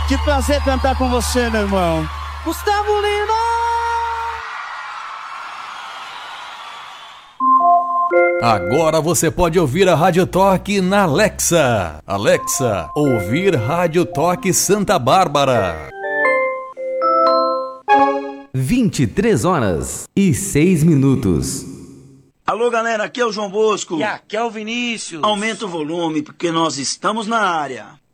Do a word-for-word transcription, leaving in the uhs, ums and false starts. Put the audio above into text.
Que prazer cantar com você, meu irmão. Gustavo Lima! Agora você pode ouvir a Rádio Toque na Alexa. Alexa, ouvir Rádio Toque Santa Bárbara. vinte e três horas e seis minutos. Alô, galera, aqui é o João Bosco. E aqui é o Vinícius. Aumenta o volume, porque nós estamos na área.